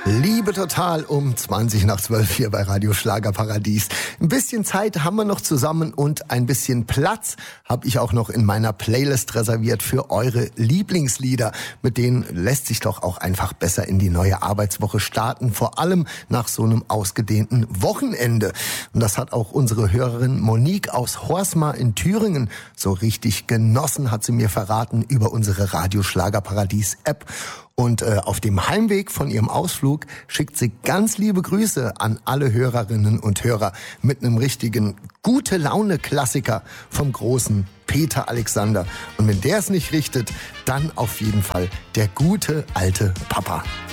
Liebe total um 20:12 hier bei Radio Schlagerparadies. Ein bisschen Zeit haben wir noch zusammen und ein bisschen Platz habe ich auch noch in meiner Playlist reserviert für eure Lieblingslieder. Mit denen lässt sich doch auch einfach besser in die neue Arbeitswoche starten, vor allem nach so einem ausgedehnten Wochenende. Und das hat auch unsere Hörerin Monique aus Horsmar in Thüringen so richtig genossen, hat sie mir verraten über unsere Radio Schlagerparadies App. Und auf dem Heimweg von ihrem Ausflug schickt sie ganz liebe Grüße an alle Hörerinnen und Hörer mit einem richtigen Gute-Laune-Klassiker vom großen Peter Alexander. Und wenn der es nicht richtet, dann auf jeden Fall der gute alte Papa.